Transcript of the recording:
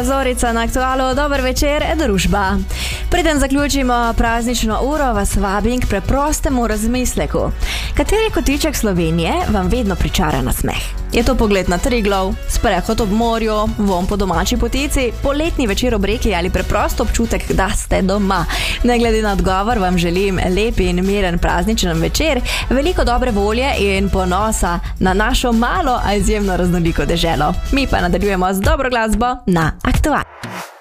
Ura Zorica na Aktualu, dober večer, družba. Preden zaključimo praznično uro, vas vabim k preprostemu razmisleku. Kateri kotiček Slovenije vam vedno pričara na smeh? Je to pogled na Triglav, sprehod ob morju, vonj po domači potici, poletni večer ob reki ali preprosto občutek, da ste doma? Ne glede na odgovor vam želim lep in miren prazničen večer, veliko dobre volje in ponosa na našo malo, a izjemno raznoliko deželo. Mi pa nadaljujemo z dobro glasbo na Aktualu.